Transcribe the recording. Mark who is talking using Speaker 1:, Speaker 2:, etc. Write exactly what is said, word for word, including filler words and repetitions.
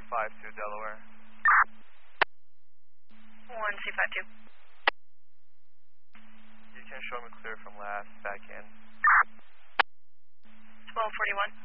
Speaker 1: five two Delaware.
Speaker 2: one C five two.
Speaker 1: You can show me clear from last, back in.
Speaker 2: twelve forty-one.